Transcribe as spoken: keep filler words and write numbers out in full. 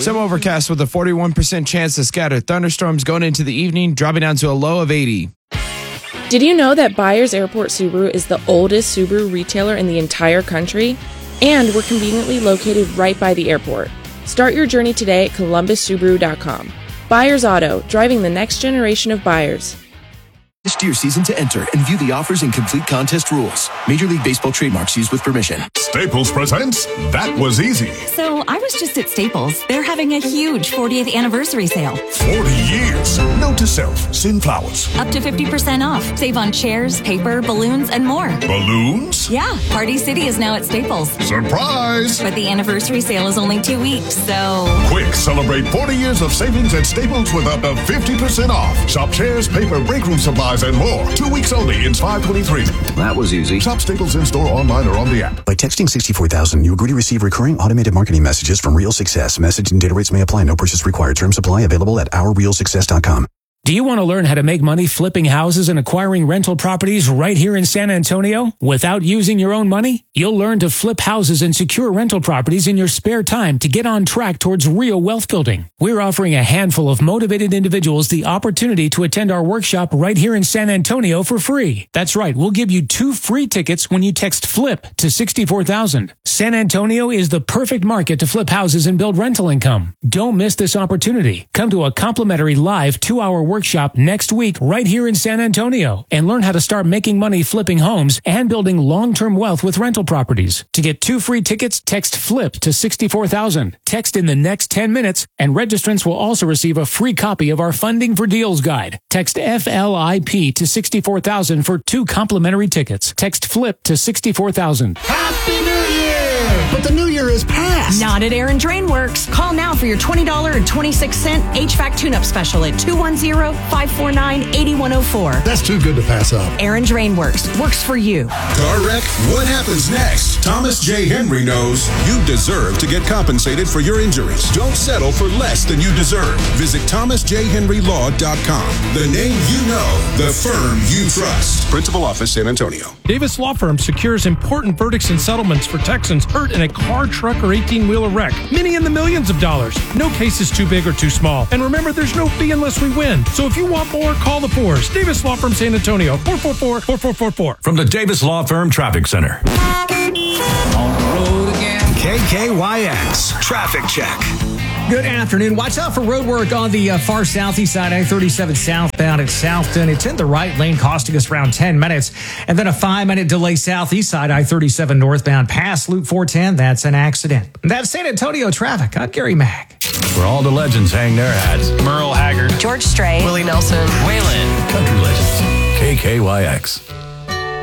Some overcast with a forty-one percent chance of scattered thunderstorms going into the evening, dropping down to a low of eighty. Did you know that Byers Airport Subaru is the oldest Subaru retailer in the entire country? And we're conveniently located right by the airport. Start your journey today at columbus subaru dot com. Byers Auto, driving the next generation of buyers. This deer season to enter and view the offers and complete contest rules. Major League Baseball trademarks used with permission. Staples presents That Was Easy. So I was just at Staples. They're having a huge fortieth anniversary sale. forty years. Note to self, send flowers. Up to fifty percent off. Save on chairs, paper, balloons, and more. Balloons? Yeah, Party City is now at Staples. Surprise! But the anniversary sale is only two weeks, so... Quick, celebrate forty years of savings at Staples with up to fifty percent off. Shop chairs, paper, break room supplies, and more. Two weeks only in five twenty-three. That was easy. Shop Staples in-store, online, or on the app. By texting sixty-four thousand, you agree to receive recurring automated marketing messages from Real Success. Message and data rates may apply. No purchase required. Terms apply. Available at our real success dot com. Do you want to learn how to make money flipping houses and acquiring rental properties right here in San Antonio without using your own money? You'll learn to flip houses and secure rental properties in your spare time to get on track towards real wealth building. We're offering a handful of motivated individuals the opportunity to attend our workshop right here in San Antonio for free. That's right, we'll give you two free tickets when you text FLIP to sixty-four thousand. San Antonio is the perfect market to flip houses and build rental income. Don't miss this opportunity. Come to a complimentary live two-hour workshop workshop next week right here in San Antonio and learn how to start making money flipping homes and building long-term wealth with rental properties. To get two free tickets, text FLIP to sixty-four thousand. Text in the next ten minutes and registrants will also receive a free copy of our Funding for Deals guide. Text F L I P to sixty-four thousand for two complimentary tickets. Text FLIP to sixty-four thousand. Happy New Year! But the new year is past. Not at Aaron Drain Works. Call now for your twenty dollars and twenty-six cents H V A C tune-up special at two one zero, five four nine, eight one zero four. That's too good to pass up. Aaron Drain Works. Works for you. Car wreck? What happens next? Thomas J. Henry knows you deserve to get compensated for your injuries. Don't settle for less than you deserve. Visit thomas j henry law dot com. The name you know, the firm you trust. Principal Office, San Antonio. Davis Law Firm secures important verdicts and settlements for Texans hurt in a car, truck, or eighteen-wheeler wreck. Many in the millions of dollars. No case is too big or too small. And remember, there's no fee unless we win. So if you want more, call the fours. Davis Law Firm, San Antonio, four four four, four four four four. From the Davis Law Firm Traffic Center. On the road again. K K Y X Traffic Check. Good afternoon. Watch out for road work on the uh, far southeast side, I thirty-seven southbound at Southton. It's in the right lane, costing us around ten minutes. And then a five-minute delay southeast side, I thirty-seven northbound past Loop four ten. That's an accident. That's San Antonio traffic. I'm Gary Mack. Where all the legends hang their hats. Merle Haggard. George Strait. Willie Nelson. Waylon. Country legends. K K Y X.